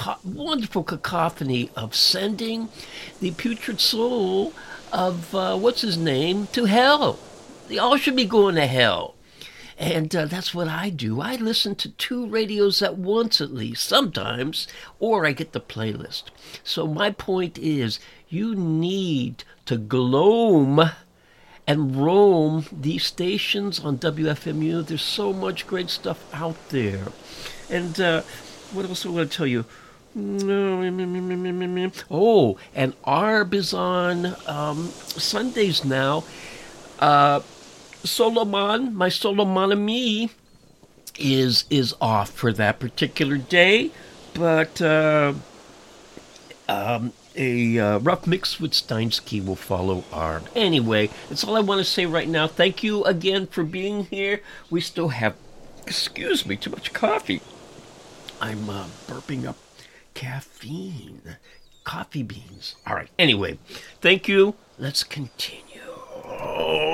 wonderful cacophony of sending the putrid soul of, what's his name, to hell. They all should be going to hell. And that's what I do. I listen to 2 radios at once at least, sometimes, or I get the playlist. So my point is, you need to gloam and roam these stations on WFMU. There's so much great stuff out there. And what else do I want to tell you? Oh, and ARB is on Sundays now. Solomon, my Solomon ami, is off for that particular day, but a rough mix with Steinsky will follow ARB. Anyway, that's all I want to say right now. Thank you again for being here. We still have, excuse me, too much coffee. I'm burping up caffeine, coffee beans. All right. Anyway, thank you. Let's continue.